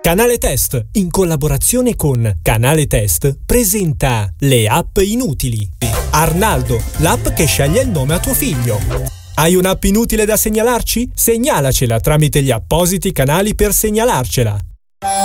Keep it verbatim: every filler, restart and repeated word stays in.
Canale Test, in collaborazione con Canale Test, presenta le app inutili. Arnaldo, l'app che sceglie il nome a tuo figlio. Hai un'app inutile da segnalarci? Segnalacela tramite gli appositi canali per segnalarcela.